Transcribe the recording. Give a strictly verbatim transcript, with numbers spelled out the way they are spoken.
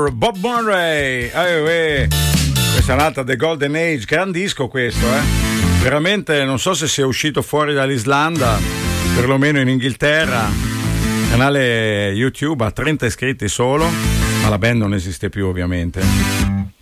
Forever, Bob Murray. Eh, eh. Questa è un'altra The Golden Age, gran disco questo, eh. Veramente non so se sia uscito fuori dall'Islanda, perlomeno in Inghilterra. Canale YouTube ha trenta iscritti solo, ma la band non esiste più ovviamente.